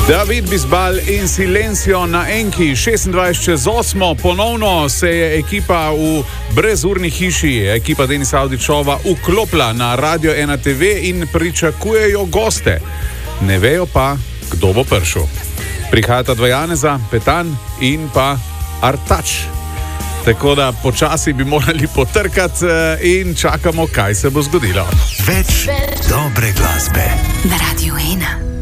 David Bisbal in Silencio na Enki, 26:08, ponovno se je ekipa v brezurni hiši, ekipa Denisa Avdićova, vklopila na Radio 1 TV in pričakujejo goste. Ne vejo pa, kdo bo prišel. Prihajata dva Janeza, Petan in pa Artač. Tako da počasi bi morali potrkati in čakamo, kaj se bo zgodilo. Več dobre glasbe na Radio 1.